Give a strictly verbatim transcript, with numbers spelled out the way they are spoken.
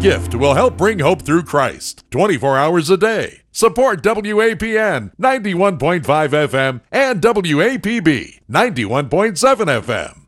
gift will help bring hope through Christ twenty-four hours a day. Support W A P N ninety-one point five F M and W A P B ninety-one point seven F M.